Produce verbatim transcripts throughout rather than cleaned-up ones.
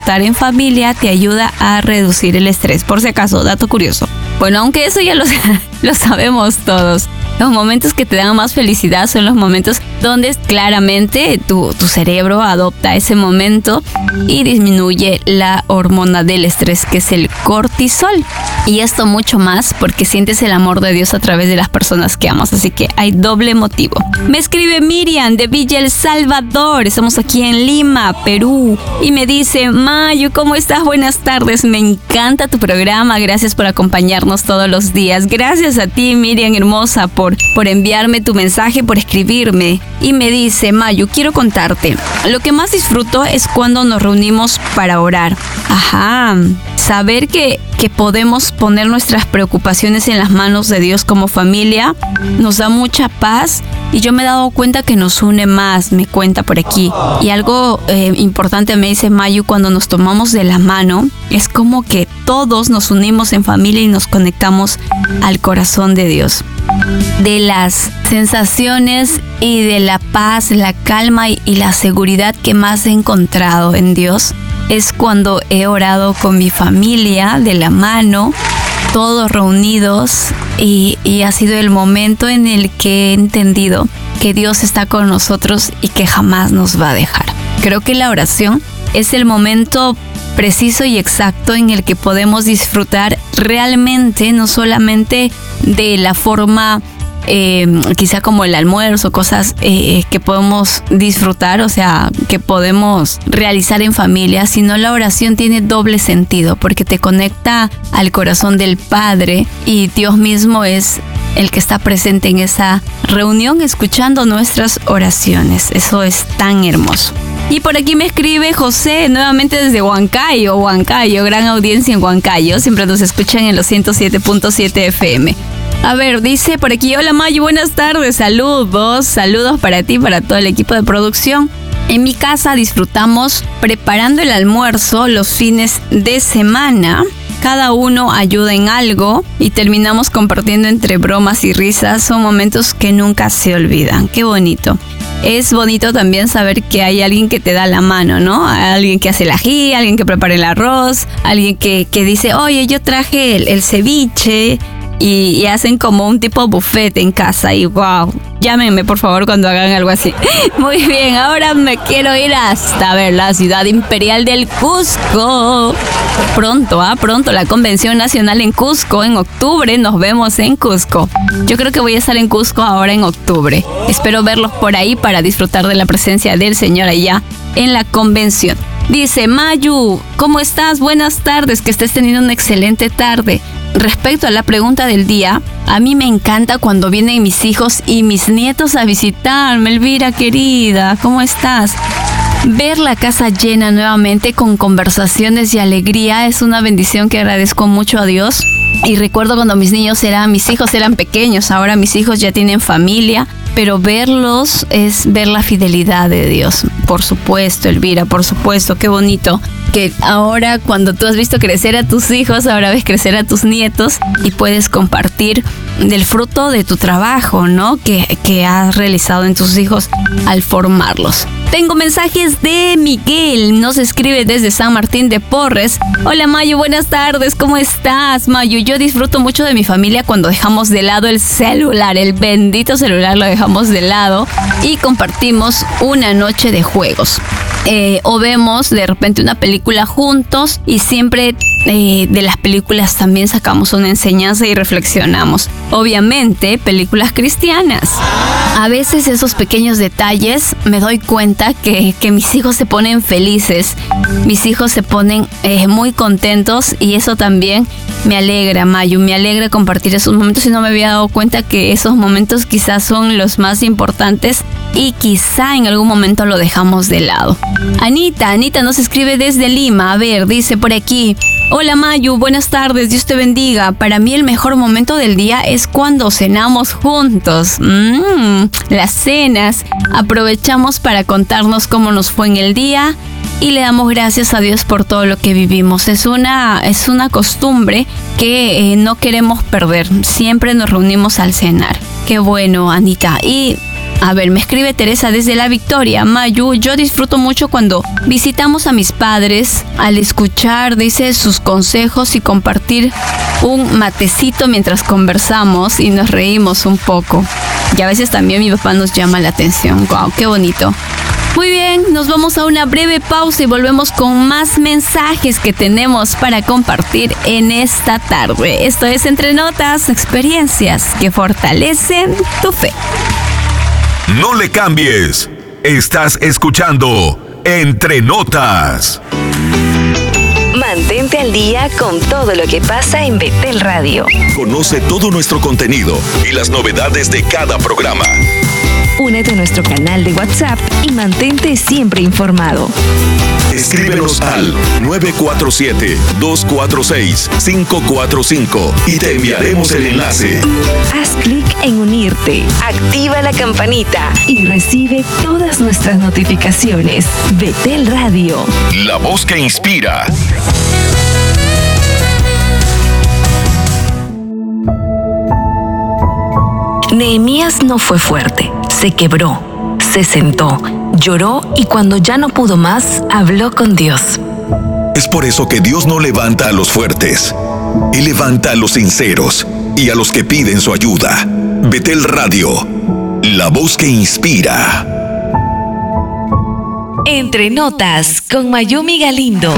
estar en familia te ayuda a reducir el estrés. Por si acaso, dato curioso. Bueno, aunque eso ya lo, lo sabemos todos. Los momentos que te dan más felicidad son los momentos donde claramente tu, tu cerebro adopta ese momento y disminuye la hormona del estrés, que es el cortisol. Y esto mucho más porque sientes el amor de Dios a través de las personas que amas. Así que hay doble motivo. Me escribe Miriam de Villa El Salvador. Estamos aquí en Lima, Perú. Y me dice: Mayu, ¿cómo estás? Buenas tardes. Me encanta tu programa. Gracias por acompañarnos todos los días. Gracias a ti, Miriam hermosa, por, por enviarme tu mensaje, por escribirme. Y me dice: Mayu, quiero contarte. Lo que más disfruto es cuando nos reunimos para orar. Ajá. Saber que, que podemos poner nuestras preocupaciones en las manos de Dios como familia nos da mucha paz, y yo me he dado cuenta que nos une más, me cuenta por aquí. Y algo eh, importante me dice Mayu: cuando nos tomamos de la mano, es como que todos nos unimos en familia y nos conectamos al corazón de Dios. De las sensaciones y de la paz, la calma y, y la seguridad que más he encontrado en Dios es cuando he orado con mi familia de la mano, todos reunidos, y, y ha sido el momento en el que he entendido que Dios está con nosotros y que jamás nos va a dejar. Creo que la oración es el momento preciso y exacto en el que podemos disfrutar realmente, no solamente de la forma Eh, quizá como el almuerzo, cosas eh, que podemos disfrutar, o sea, que podemos realizar en familia, sino la oración tiene doble sentido porque te conecta al corazón del Padre, y Dios mismo es el que está presente en esa reunión escuchando nuestras oraciones. Eso es tan hermoso. Y por aquí me escribe José, nuevamente desde Huancayo, Huancayo, gran audiencia en Huancayo, siempre nos escuchan en los ciento siete punto siete F M. A ver, dice por aquí: hola Mayu, buenas tardes, saludos, saludos para ti, para todo el equipo de producción. En mi casa disfrutamos preparando el almuerzo los fines de semana. Cada uno ayuda en algo y terminamos compartiendo entre bromas y risas. Son momentos que nunca se olvidan. Qué bonito. Es bonito también saber que hay alguien que te da la mano, ¿no? Alguien que hace el ají, alguien que prepara el arroz, alguien que, que dice: oye, yo traje el, el ceviche. Y, y hacen como un tipo buffet en casa. Y wow, llámenme por favor cuando hagan algo así. Muy bien, ahora me quiero ir hasta ver la ciudad imperial del Cusco. Pronto, ah, pronto la Convención Nacional en Cusco, en octubre. Nos vemos en Cusco. Yo creo que voy a estar en Cusco ahora en octubre. Espero verlos por ahí para disfrutar de la presencia del Señor allá en la convención. Dice Mayu: ¿cómo estás? Buenas tardes, que estés teniendo una excelente tarde. Respecto a la pregunta del día, a mí me encanta cuando vienen mis hijos y mis nietos a visitarme. Elvira querida, ¿cómo estás? Ver la casa llena nuevamente con conversaciones y alegría es una bendición que agradezco mucho a Dios. Y recuerdo cuando mis niños eran, mis hijos eran pequeños, ahora mis hijos ya tienen familia, pero verlos es ver la fidelidad de Dios. Por supuesto, Elvira, por supuesto, qué bonito que ahora, cuando tú has visto crecer a tus hijos, ahora ves crecer a tus nietos y puedes compartir del fruto de tu trabajo, ¿no? Que, que has realizado en tus hijos al formarlos. Tengo mensajes de Miguel, nos escribe desde San Martín de Porres. Hola Mayu, buenas tardes, ¿cómo estás? Mayu, yo disfruto mucho de mi familia cuando dejamos de lado el celular, el bendito celular lo dejamos de lado y compartimos una noche de juegos. Eh, o vemos de repente una película juntos y siempre eh, de las películas también sacamos una enseñanza y reflexionamos. Obviamente, películas cristianas. A veces esos pequeños detalles me doy cuenta que, que mis hijos se ponen felices, mis hijos se ponen eh, muy contentos y eso también me alegra, Mayu, me alegra compartir esos momentos y no me había dado cuenta que esos momentos quizás son los más importantes y quizá en algún momento lo dejamos de lado. Anita, Anita nos escribe desde Lima, a ver, dice por aquí: hola Mayu, buenas tardes, Dios te bendiga. Para mí el mejor momento del día es cuando cenamos juntos. Mmm, las cenas. Aprovechamos para contarnos cómo nos fue en el día y le damos gracias a Dios por todo lo que vivimos. Es una, es una costumbre que eh, no queremos perder. Siempre nos reunimos al cenar. Qué bueno, Anita. Y A ver, me escribe Teresa desde La Victoria. Mayu, yo disfruto mucho cuando visitamos a mis padres, al escuchar, dice, sus consejos y compartir un matecito mientras conversamos y nos reímos un poco. Y a veces también mi papá nos llama la atención. ¡Wow! ¡Qué bonito! Muy bien, nos vamos a una breve pausa y volvemos con más mensajes que tenemos para compartir en esta tarde. Esto es Entre Notas, experiencias que fortalecen tu fe. No le cambies. Estás escuchando Entre Notas. Mantente al día con todo lo que pasa en Betel Radio. Conoce todo nuestro contenido y las novedades de cada programa. Únete a nuestro canal de WhatsApp y mantente siempre informado. Escríbenos al nueve cuatro siete, dos cuatro seis, cinco cuatro cinco y te enviaremos el enlace. Haz clic en unirte, activa la campanita y recibe todas nuestras notificaciones. Betel Radio. La voz que inspira. Nehemías no fue fuerte, se quebró, se sentó, lloró y cuando ya no pudo más, habló con Dios. Es por eso que Dios no levanta a los fuertes. Él levanta a los sinceros y a los que piden su ayuda. Betel Radio, la voz que inspira. Entre Notas con Mayumi Galindo.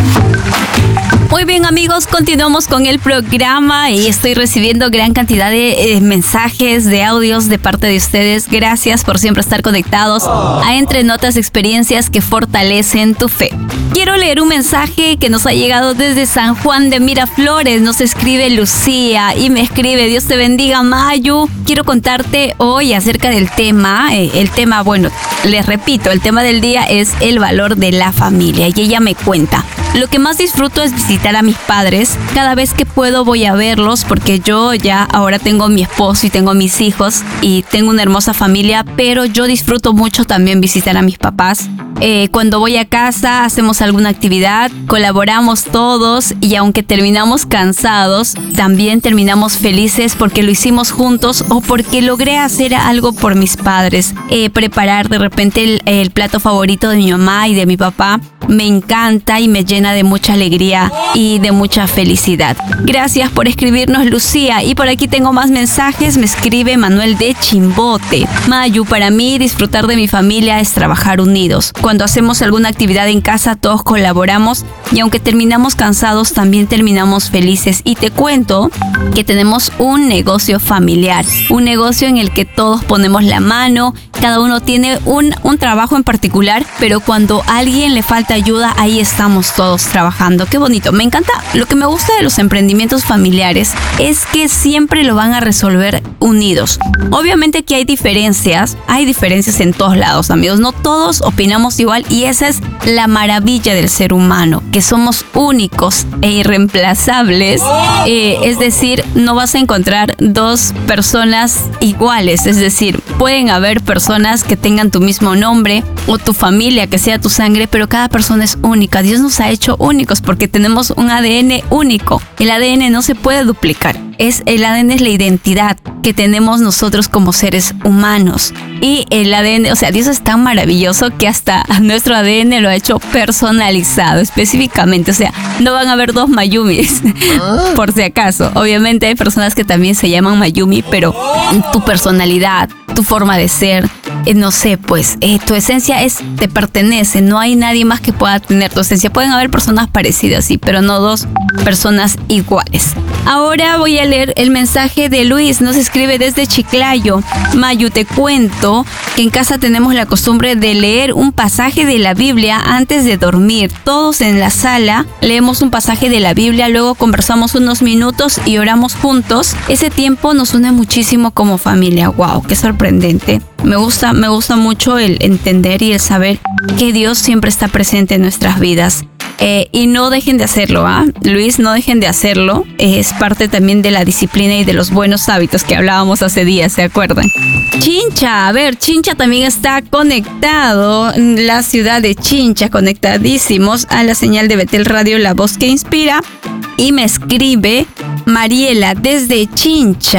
Muy bien, amigos, continuamos con el programa y estoy recibiendo gran cantidad de eh, mensajes, de audios de parte de ustedes. Gracias por siempre estar conectados a Entre Notas, experiencias que fortalecen tu fe. Quiero leer un mensaje que nos ha llegado desde San Juan de Miraflores. Nos escribe Lucía y me escribe: Dios te bendiga, Mayu. Quiero contarte hoy acerca del tema. Eh, el tema, bueno, les repito, el tema del día es el valor de la familia. Y ella me cuenta: lo que más disfruto es visitar a mis padres. Cada vez que puedo voy a verlos porque yo ya ahora tengo mi esposo y tengo mis hijos y tengo una hermosa familia, pero yo disfruto mucho también visitar a mis papás. Eh, cuando voy a casa hacemos alguna actividad, colaboramos todos y aunque terminamos cansados, también terminamos felices porque lo hicimos juntos o porque logré hacer algo por mis padres. Eh, preparar de repente el, el plato favorito de mi mamá y de mi papá me encanta y me llena de mucha alegría y de mucha felicidad. Gracias por escribirnos, Lucía. Y por aquí tengo más mensajes. Me escribe Manuel de Chimbote: Mayu, para mí disfrutar de mi familia es trabajar unidos. Cuando hacemos alguna actividad en casa todos colaboramos y aunque terminamos cansados también terminamos felices. Y te cuento que tenemos un negocio familiar, un negocio en el que todos ponemos la mano, cada uno tiene un, un trabajo en particular, pero cuando a alguien le falta ayuda, ahí estamos todos trabajando. Qué bonito. Me encanta. Lo que me gusta de los emprendimientos familiares es que siempre lo van a resolver unidos. Obviamente que hay diferencias, hay diferencias en todos lados, amigos. No todos opinamos igual y esa es la maravilla del ser humano, que somos únicos e irreemplazables. Eh, es decir, no vas a encontrar dos personas iguales. Es decir, pueden haber personas que tengan tu mismo nombre o tu familia que sea tu sangre, pero cada persona es única. Dios nos ha hecho únicos porque tenemos un A D N único. El A D N no se puede duplicar. Es, el A D N es la identidad que tenemos nosotros como seres humanos. Y el A D N, o sea, Dios es tan maravilloso que hasta nuestro A D N lo ha hecho personalizado específicamente. O sea, no van a haber dos Mayumis, por si acaso. Obviamente hay personas que también se llaman Mayumi, pero tu personalidad, tu forma de ser, eh, no sé, pues eh, tu esencia es, te pertenece. No hay nadie más que pueda tener tu esencia. Pueden haber personas parecidas, sí, pero no dos personas iguales. Ahora voy a leer el mensaje de Luis. Nos escribe desde Chiclayo: Mayu, te cuento que en casa tenemos la costumbre de leer un pasaje de la Biblia antes de dormir. Todos en la sala leemos un pasaje de la Biblia, luego conversamos unos minutos y oramos juntos. Ese tiempo nos une muchísimo como familia. ¡Wow! ¡Qué sorprendente! Me gusta, me gusta mucho el entender y el saber que Dios siempre está presente en nuestras vidas. Eh, y no dejen de hacerlo, ¿ah? ¿eh? Luis, no dejen de hacerlo. Eh, es parte también de la disciplina y de los buenos hábitos que hablábamos hace días, ¿se acuerdan? Chincha, a ver, Chincha también está conectado. La ciudad de Chincha, conectadísimos a la señal de Betel Radio, la voz que inspira. Y me escribe Mariela desde Chincha: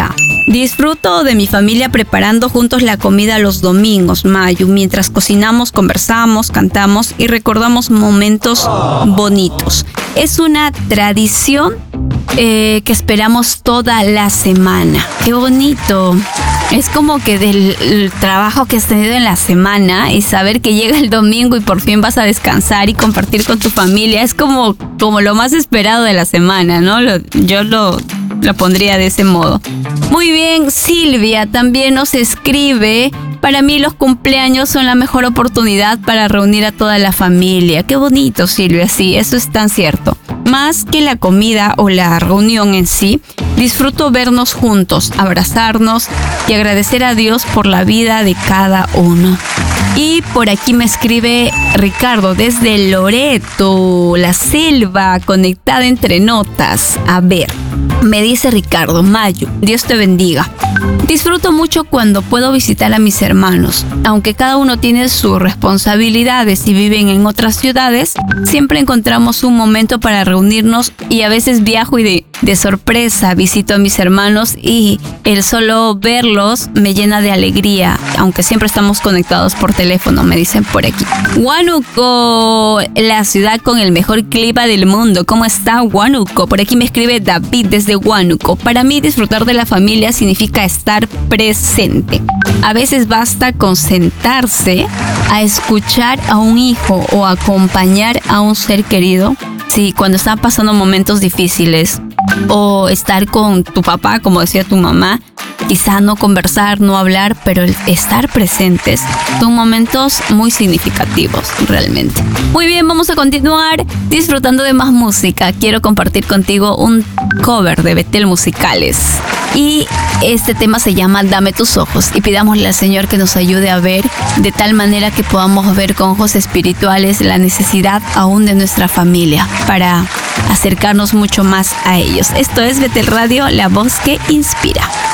Disfruto de mi familia preparando juntos la comida los domingos, Mayu. Mientras cocinamos, conversamos, cantamos y recordamos momentos bonitos. Es una tradición eh, que esperamos toda la semana. ¡Qué bonito! Es como que del trabajo que has tenido en la semana y saber que llega el domingo y por fin vas a descansar y compartir con tu familia es como, como lo más esperado de la semana, ¿no? Lo, yo lo, lo pondría de ese modo. Muy bien, Silvia también nos escribe: para mí los cumpleaños son la mejor oportunidad para reunir a toda la familia. Qué bonito, Silvia, sí, eso es tan cierto. Más que la comida o la reunión en sí, disfruto vernos juntos, abrazarnos y agradecer a Dios por la vida de cada uno. Y por aquí me escribe Ricardo desde Loreto, la selva, conectada entre notas. A ver, me dice Ricardo: Mayu, Dios te bendiga. Disfruto mucho cuando puedo visitar a mis hermanos. Aunque cada uno tiene sus responsabilidades y viven en otras ciudades, siempre encontramos un momento para reunirnos y a veces viajo y de, de sorpresa visito a mis hermanos y el solo verlos me llena de alegría, aunque siempre estamos conectados por teléfono, me dicen por aquí. Huánuco, la ciudad con el mejor clima del mundo. ¿Cómo está Huánuco? Por aquí me escribe David desde Huánuco. Para mí disfrutar de la familia significa estar presente. A veces basta con sentarse a escuchar a un hijo o acompañar a un ser querido. Sí, cuando están pasando momentos difíciles, o estar con tu papá, como decía tu mamá, quizá no conversar, no hablar, pero el estar presentes son momentos muy significativos, realmente. Muy bien, vamos a continuar disfrutando de más música. Quiero compartir contigo un cover de Betel Musicales. Y este tema se llama Dame tus ojos, y pidámosle al Señor que nos ayude a ver de tal manera que podamos ver con ojos espirituales la necesidad aún de nuestra familia para acercarnos mucho más a ellos. Esto es Betel Radio, la voz que inspira.